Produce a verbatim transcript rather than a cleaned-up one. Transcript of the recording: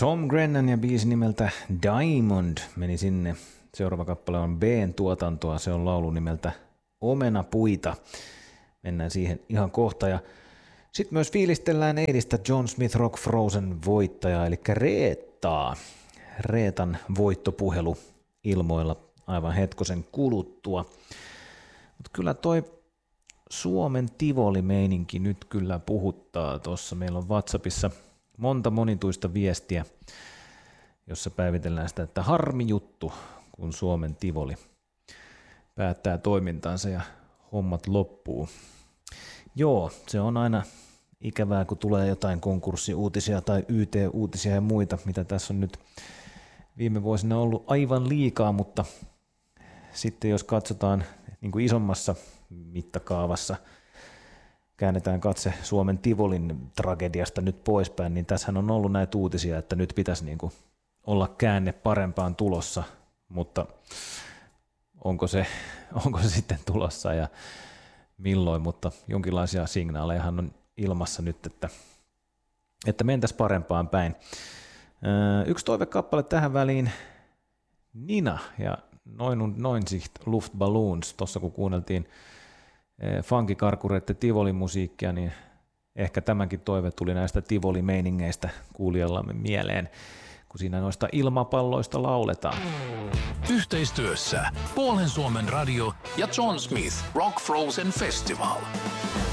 Tom Grennan ja biisi nimeltä Diamond meni sinne. Seuraava kappale on B:n tuotantoa, se on laulu nimeltä Omenapuita. Mennään siihen ihan kohta. Ja sitten myös fiilistellään eilistä John Smith Rock Frozen voittajaa, eli Reettaa. Reetan voittopuhelu ilmoilla aivan hetkosen kuluttua. Mutta kyllä toi Suomen Tivoli-meininki nyt kyllä puhuttaa. Tuossa meillä on WhatsAppissa monta monituista viestiä, jossa päivitellään sitä, että harmi juttu, kun Suomen Tivoli päättää toimintansa ja hommat loppuu. Joo, se on aina ikävää, kun tulee jotain konkurssiuutisia tai Y T-uutisia ja muita, mitä tässä on nyt viime vuosina ollut aivan liikaa, mutta sitten jos katsotaan niin kuin isommassa mittakaavassa, käännetään katse Suomen Tivolin tragediasta nyt poispäin, niin tässähän on ollut näitä uutisia, että nyt pitäisi niin kuin olla käänne parempaan tulossa, mutta onko se, onko se sitten tulossa ja milloin, mutta jonkinlaisia signaalejahan on ilmassa nyt, että, että mentäisiin parempaan päin. Yksi toivekappale tähän väliin, Nina ja Noin, noin sicht Luftballons, tuossa kun kuunneltiin funkikarkureiden Tivoli-musiikkia, niin ehkä tämänkin toive tuli näistä Tivoli-meiningeistä kuulijallamme mieleen, kun siinä noista ilmapalloista lauletaan. Yhteistyössä Puolen Suomen radio ja John Smith Rock Frozen Festival.